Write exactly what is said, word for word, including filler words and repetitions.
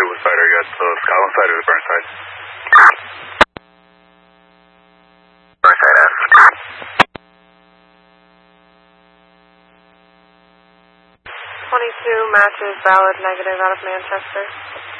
two, what side are you at? The Scotland side or the Burnside? Burnside, F. twenty-two matches valid negative out of Manchester.